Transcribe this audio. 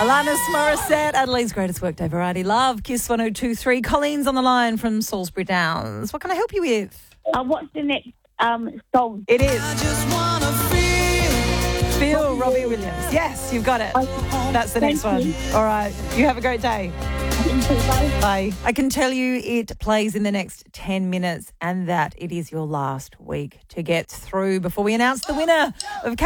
Alanis Morissette, Adelaide's greatest workday variety. Love, Kiss 102.3. Colleen's on the line from Salisbury Downs. What can I help you with? What's the next song? It is Feel, Robbie Williams. Yes, you've got it. That's the next one. All right. You have a great day. Bye. I can tell you it plays in the next 10 minutes and that it is your last week to get through before we announce the winner of